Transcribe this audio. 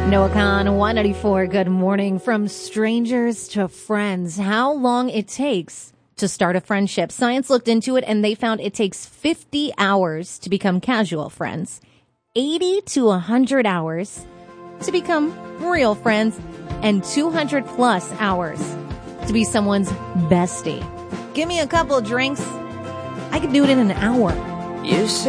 Noah Khan, 194. Good morning. From strangers to friends. How long it takes to start a friendship. Science looked into it and they found it takes 50 hours to become casual friends, 80 to 100 hours to become real friends, and 200 plus hours to be someone's bestie. Give me a couple of drinks. I could do it in an hour. You